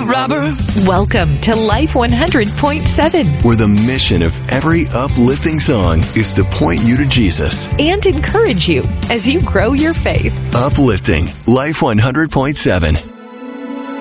robber. Welcome to Life 100.7, where the mission of every uplifting song is to point you to Jesus and encourage you as you grow your faith. Uplifting Life 100.7.